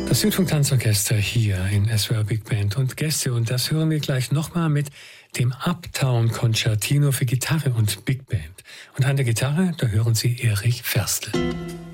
Das Südfunk-Tanzorchester hier in SWR Big Band und Gäste. Und das hören wir gleich nochmal mit dem Uptown Concertino für Gitarre und Big Band. Und an der Gitarre, da hören Sie Erich Ferstl.